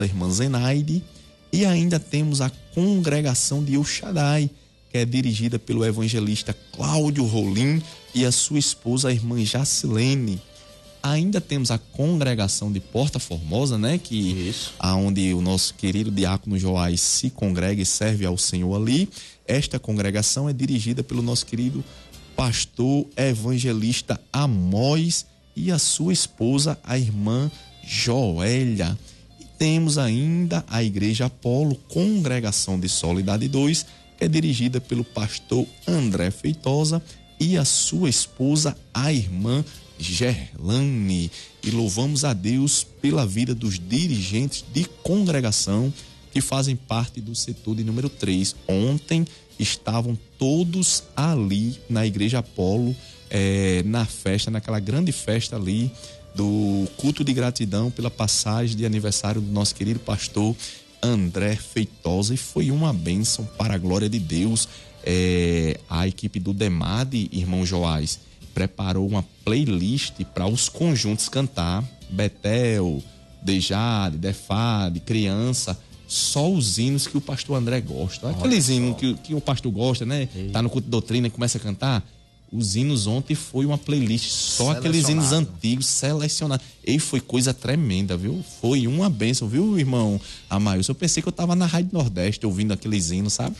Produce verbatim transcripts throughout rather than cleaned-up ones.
da irmã Zenaide, e ainda temos a congregação de El Shaddai, que é dirigida pelo evangelista Cláudio Rolim e a sua esposa, a irmã Jacilene. Ainda temos a congregação de Porta Formosa, né? Que Isso. aonde o nosso querido diácono Joás se congrega e serve ao Senhor ali. Esta congregação é dirigida pelo nosso querido pastor evangelista Amós e a sua esposa, a irmã Joélia. E temos ainda a Igreja Apolo, congregação de Solidade dois, que é dirigida pelo pastor André Feitosa e a sua esposa, a irmã Gerlane. E louvamos a Deus pela vida dos dirigentes de congregação que fazem parte do setor de número três. Ontem estavam todos ali na Igreja Apolo, é, na festa, naquela grande festa ali do culto de gratidão pela passagem de aniversário do nosso querido pastor André Feitosa, e foi uma bênção para a glória de Deus. É, a equipe do DEMAD, irmão Joás, preparou uma playlist para os conjuntos cantar. Betel, Dejade, Defade, Criança, só os hinos que o pastor André gosta. Aqueles hinos que, que o pastor gosta, né? Ei. Tá no culto de doutrina e começa a cantar. Os hinos ontem foi uma playlist, só aqueles hinos antigos, selecionados. E foi coisa tremenda, viu? Foi uma bênção, viu, irmão Amailson? Eu pensei que eu tava na Rádio Nordeste ouvindo aqueles hinos, sabe?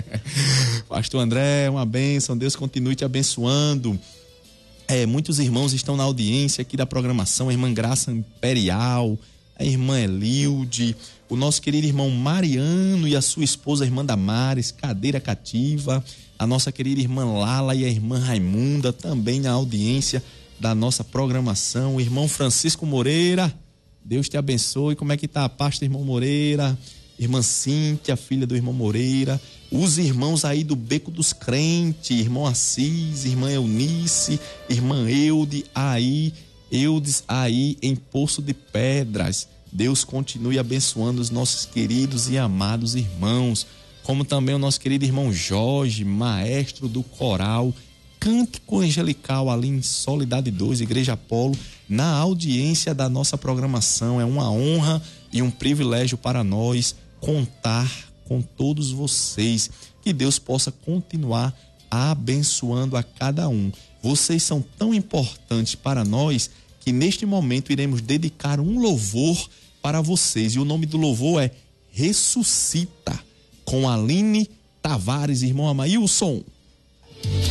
Pastor André, uma bênção, Deus continue te abençoando. É, muitos irmãos estão na audiência aqui da programação, a irmã Graça Imperial, a irmã Elilde, o nosso querido irmão Mariano e a sua esposa, a irmã Damares, cadeira cativa, a nossa querida irmã Lala e a irmã Raimunda, também na audiência da nossa programação. O irmão Francisco Moreira, Deus te abençoe. Como é que tá a paz do irmão Moreira? Irmã Cíntia, filha do irmão Moreira. Os irmãos aí do Beco dos Crentes, irmão Assis, irmã Eunice, irmã Eude, aí, Eudes aí em Poço de Pedras. Deus continue abençoando os nossos queridos e amados irmãos, como também o nosso querido irmão Jorge, maestro do coral Cântico Angelical ali em Solidade dois, Igreja Apolo, na audiência da nossa programação. É uma honra e um privilégio para nós contar com todos vocês. Que Deus possa continuar abençoando a cada um. Vocês são tão importantes para nós que neste momento iremos dedicar um louvor para vocês. E o nome do louvor é Ressuscita, com Aline Tavares, irmão Amailson.